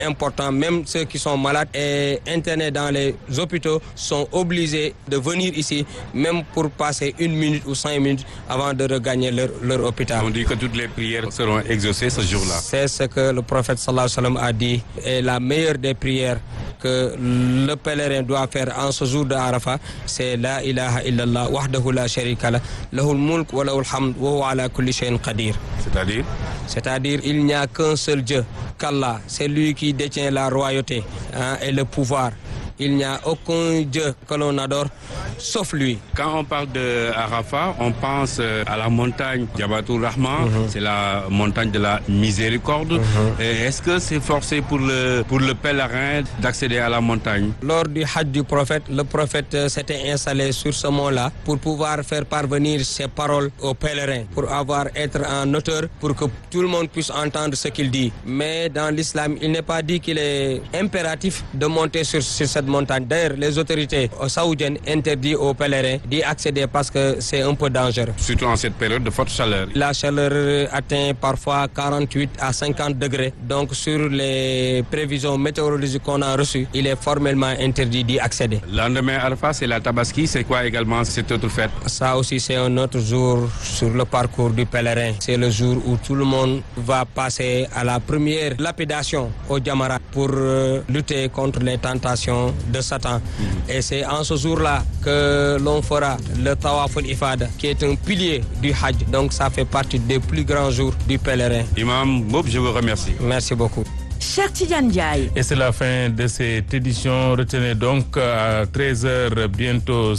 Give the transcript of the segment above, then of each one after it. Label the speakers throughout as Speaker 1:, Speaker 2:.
Speaker 1: important. Même ceux qui sont malades et internés dans les hôpitaux sont obligés de venir ici, même pour passer 1 minute ou 5 minutes avant de regagner leur hôpital.
Speaker 2: On dit que toutes les prières seront exaucées ce jour-là.
Speaker 1: C'est ce que le prophète sallallahu alayhi wa sallam a dit. Et la meilleure des prières que le pèlerin doit faire en ce jour de Arafat, c'est La ilaha illallah wahdahu la sharika lah, lahul mulk wa lahul hamd wa huwa ala kulli shay'in qadir. C'est-à-dire, il n'y a qu'un seul Dieu, qu'Allah. C'est lui qui détient la royauté et le pouvoir. Il n'y a aucun Dieu que l'on adore, sauf lui.
Speaker 2: Quand on parle de Arafat, on pense à la montagne Jabatul Rahman, c'est la montagne de la miséricorde. Est-ce que c'est forcé pour le pèlerin d'accéder à la montagne?
Speaker 1: Lors du Hajj du prophète, le prophète s'était installé sur ce mont-là pour pouvoir faire parvenir ses paroles aux pèlerins, pour être en hauteur, pour que tout le monde puisse entendre ce qu'il dit. Mais dans l'islam, il n'est pas dit qu'il est impératif de monter sur cette montagne. D'ailleurs, les autorités saoudiennes interdisent aux pèlerins d'y accéder parce que c'est un peu dangereux.
Speaker 2: Surtout en cette période de forte chaleur.
Speaker 1: La chaleur atteint parfois 48 à 50 degrés. Donc, sur les prévisions météorologiques qu'on a reçues, il est formellement interdit d'y accéder.
Speaker 2: Le lendemain Arafat, c'est la Tabaski. C'est quoi également cette autre fête?
Speaker 1: Ça aussi, c'est un autre jour sur le parcours du pèlerin. C'est le jour où tout le monde va passer à la première lapidation au Djamara pour lutter contre les tentations de Satan. Et c'est en ce jour-là que l'on fera le Tawaf al-Ifada, qui est un pilier du Hajj. Donc ça fait partie des plus grands jours du pèlerin.
Speaker 2: Imam Bob, je vous remercie.
Speaker 1: Merci beaucoup.
Speaker 3: Cher Tidiane Ndiaye.
Speaker 4: Et c'est la fin de cette édition. Retenez donc à 13h, bientôt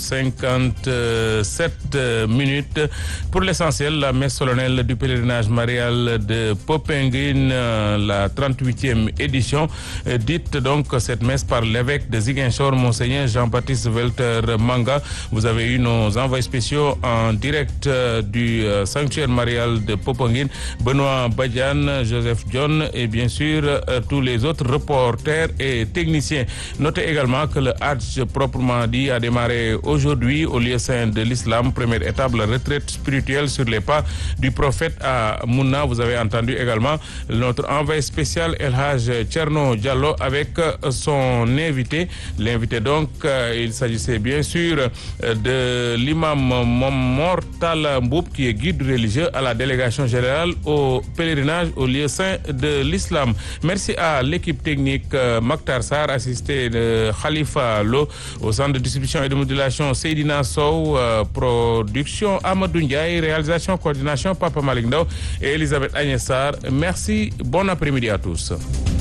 Speaker 4: 57 minutes. Pour l'essentiel, la messe solennelle du pèlerinage marial de Popenguine, la 38e édition, dite donc cette messe par l'évêque de Ziguinchor, Monseigneur Jean-Baptiste Welter Manga. Vous avez eu nos envoyés spéciaux en direct du sanctuaire marial de Popenguine, Benoît Badiane, Joseph John et bien sûr tous les autres reporters et techniciens. Notez également que le Hajj proprement dit a démarré aujourd'hui au lieu saint de l'islam, première étape, la retraite spirituelle sur les pas du prophète à Mouna. Vous avez entendu également notre envoyé spécial El Hadj Tcherno Diallo avec son invité. L'invité donc, il s'agissait bien sûr de l'imam Momor Talla Mboup, qui est guide religieux à la délégation générale au pèlerinage au lieu saint de l'islam. Merci à l'équipe technique Maktar Sar, assisté de Khalifa Lo, au centre de distribution et de modulation Seydina Sow, production Amadou Ndiaye, réalisation, coordination Papa Malik Ndaw et Elisabeth Agnès Sarr. Merci, bon après-midi à tous.